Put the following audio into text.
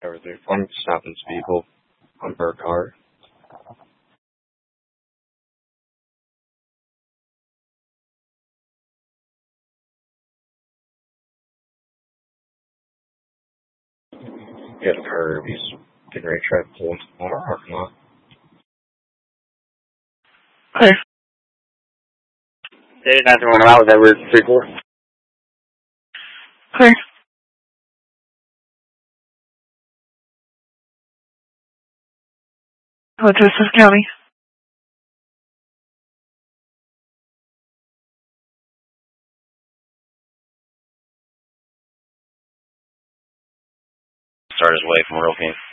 Everything fun happens to people on her car. Get a car if he's getting ready to try to pull into the parking lot. Okay. There's nothing wrong about with Edward 34. Okay. Justice County. Start his way from Royal King.